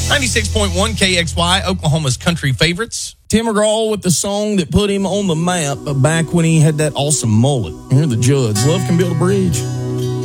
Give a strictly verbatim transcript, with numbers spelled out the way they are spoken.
ninety-six point one K X Y, Oklahoma's country favorites. Tim McGraw with the song that put him on the map back when he had that awesome mullet. Here are the Judds. Love can build a bridge.